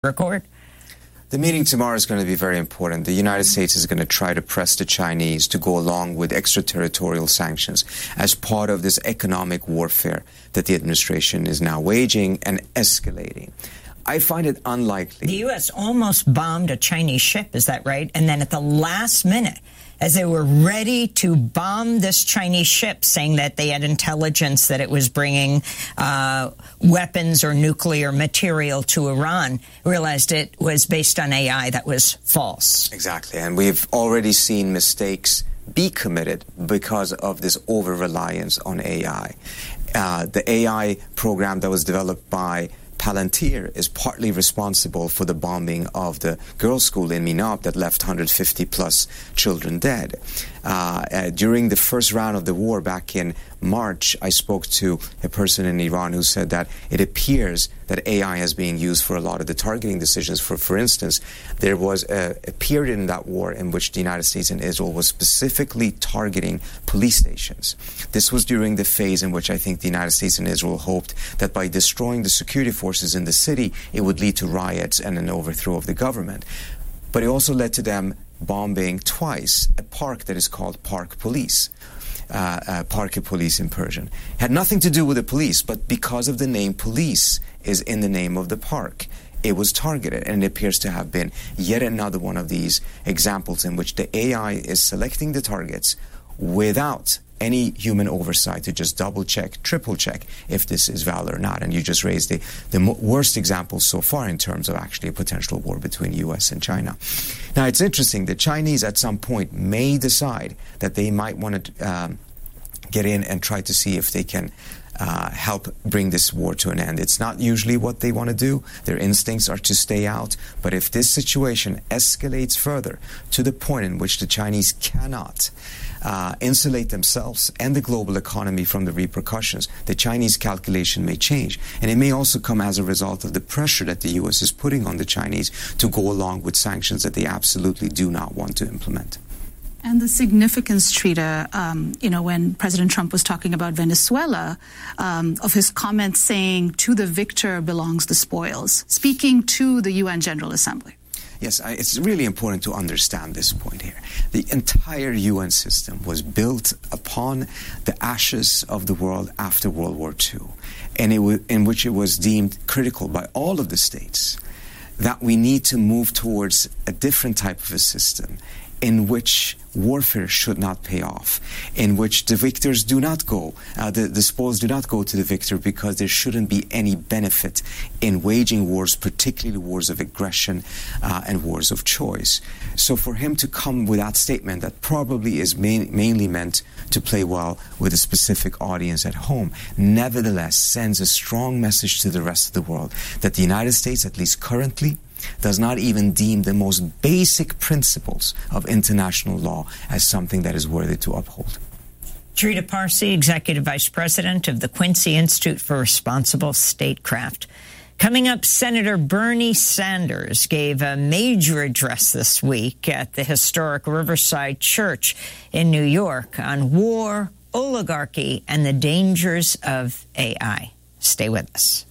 record? The meeting tomorrow is going to be very important. The United States is going to try to press the Chinese to go along with extraterritorial sanctions as part of this economic warfare that the administration is now waging and escalating. I find it unlikely. The U.S. almost bombed a Chinese ship, is that right? And then at the last minute, as they were ready to bomb this Chinese ship, saying that they had intelligence that it was bringing weapons or nuclear material to Iran, realized it was based on AI that was false. Exactly. And we've already seen mistakes be committed because of this over-reliance on AI. The AI program that was developed by Palantir is partly responsible for the bombing of the girls' school in Minab that left 150-plus children dead. During the first round of the war back in March, I spoke to a person in Iran who said that it appears that AI is being used for a lot of the targeting decisions. For instance, there was a period in that war in which the United States and Israel was specifically targeting police stations. This was during the phase in which I think the United States and Israel hoped that by destroying the security forces in the city, it would lead to riots and an overthrow of the government. But it also led to them bombing twice a park that is called Park Police. Park Police in Persian. It had nothing to do with the police, but because of the name police is in the name of the park, it was targeted. And it appears to have been yet another one of these examples in which the AI is selecting the targets without any human oversight to just double-check, triple-check if this is valid or not. And you just raised the worst example so far in terms of actually a potential war between U.S. and China. Now, it's interesting. The Chinese at some point may decide that they might want to get in and try to see if they can help bring this war to an end. It's not usually what they want to do. Their instincts are to stay out. But if this situation escalates further to the point in which the Chinese cannot insulate themselves and the global economy from the repercussions, the Chinese calculation may change. And it may also come as a result of the pressure that the U.S. is putting on the Chinese to go along with sanctions that they absolutely do not want to implement. And the significance, Trita, when President Trump was talking about Venezuela, of his comments saying, to the victor belongs the spoils, speaking to the UN General Assembly. Yes, it's really important to understand this point here. The entire UN system was built upon the ashes of the world after World War II, and in which it was deemed critical by all of the states that we need to move towards a different type of a system in which warfare should not pay off, in which the victors do not go, the spoils do not go to the victor, because there shouldn't be any benefit in waging wars, particularly wars of aggression and wars of choice. So for him to come with that statement that probably is mainly meant to play well with a specific audience at home, nevertheless sends a strong message to the rest of the world that the United States, at least currently, does not even deem the most basic principles of international law as something that is worthy to uphold. Trita Parsi, Executive Vice President of the Quincy Institute for Responsible Statecraft. Coming up, Senator Bernie Sanders gave a major address this week at the historic Riverside Church in New York on war, oligarchy, and the dangers of AI. Stay with us.